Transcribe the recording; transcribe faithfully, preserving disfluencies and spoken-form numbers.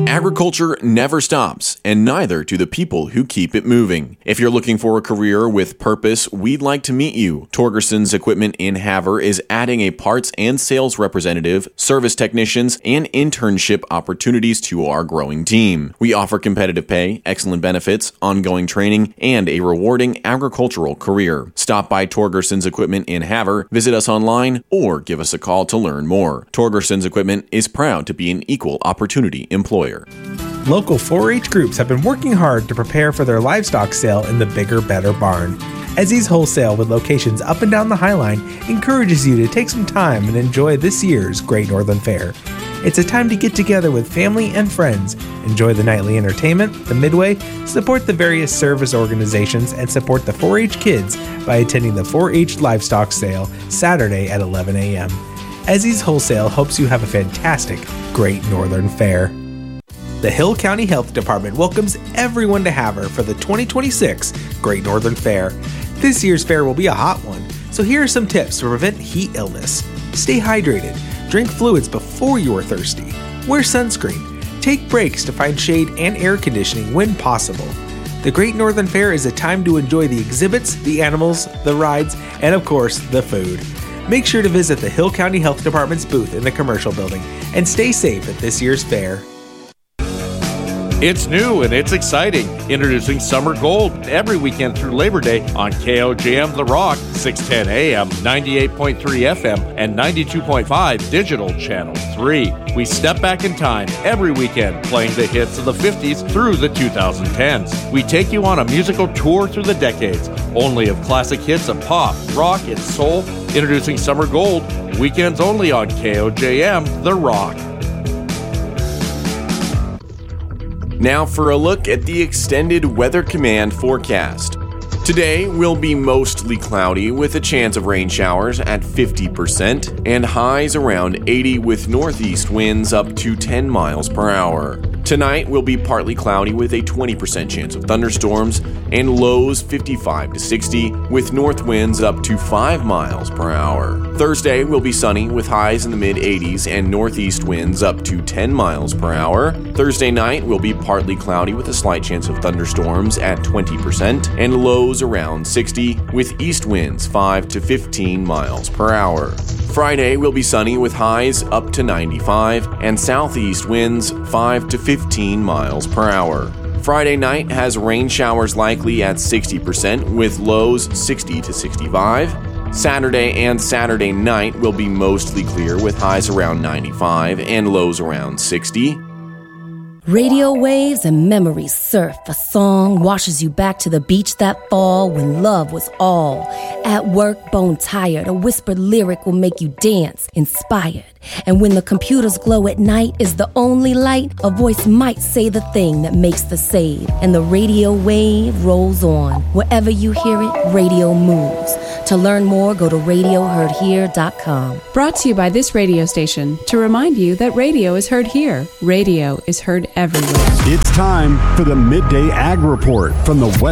Agriculture never stops, and neither do the people who keep it moving. If you're looking for a career with purpose, we'd like to meet you. Torgerson's Equipment in Havre is adding a parts and sales representative, service technicians, and internship opportunities to our growing team. We offer competitive pay, excellent benefits, ongoing training, and a rewarding agricultural career. Stop by Torgerson's Equipment in Havre, visit us online, or give us a call to learn more. Torgerson's Equipment is proud to be an equal opportunity employer. Local four H groups have been working hard to prepare for their livestock sale in the Bigger, Better Barn. Ezzy's Wholesale, with locations up and down the Highline, encourages you to take some time and enjoy this year's Great Northern Fair. It's a time to get together with family and friends, enjoy the nightly entertainment, the midway, support the various service organizations, and support the four H kids by attending the four H Livestock Sale Saturday at eleven a.m. Ezzy's Wholesale hopes you have a fantastic Great Northern Fair. The Hill County Health Department welcomes everyone to Havre for the twenty twenty-six Great Northern Fair. This year's fair will be a hot one, so here are some tips to prevent heat illness. Stay hydrated, drink fluids before you are thirsty, wear sunscreen, take breaks to find shade and air conditioning when possible. The Great Northern Fair is a time to enjoy the exhibits, the animals, the rides, and of course, the food. Make sure to visit the Hill County Health Department's booth in the commercial building and stay safe at this year's fair. It's new and it's exciting. Introducing Summer Gold every weekend through Labor Day on K O J M The Rock, six ten a.m., ninety-eight point three F M, and ninety-two point five Digital Channel three. We step back in time every weekend playing the hits of the fifties through the twenty tens. We take you on a musical tour through the decades, only of classic hits of pop, rock, and soul. Introducing Summer Gold, weekends only on K O J M The Rock. Now for a look at the extended Weather Command forecast. Today will be mostly cloudy with a chance of rain showers at fifty percent and highs around eighty with northeast winds up to ten miles per hour. Tonight will be partly cloudy with a twenty percent chance of thunderstorms and lows fifty-five to sixty with north winds up to five miles per hour. Thursday will be sunny with highs in the mid eighties and northeast winds up to ten miles per hour. Thursday night will be partly cloudy with a slight chance of thunderstorms at twenty percent and lows around sixty with east winds five to fifteen miles per hour. Friday will be sunny with highs up to ninety-five and southeast winds five to fifteen miles per hour. Friday night has rain showers likely at sixty percent with lows sixty to sixty-five. Saturday and Saturday night will be mostly clear with highs around ninety-five and lows around sixty. Radio waves and memories surf. A song washes you back to the beach that fall when love was all. At work, bone tired, a whispered lyric will make you dance, inspired. And when the computers glow at night is the only light, a voice might say the thing that makes the save. And the radio wave rolls on. Wherever you hear it, radio moves. To learn more, go to radio heard here dot com. Brought to you by this radio station to remind you that radio is heard here. Radio is heard everywhere. It's time for the Midday Ag Report from the West